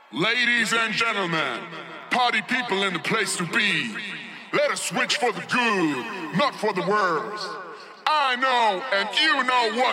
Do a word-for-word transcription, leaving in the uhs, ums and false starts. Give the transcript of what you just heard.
Ladies and gentlemen, party people in the place to be. Let us switch for the good, not for the worse. I know and you know what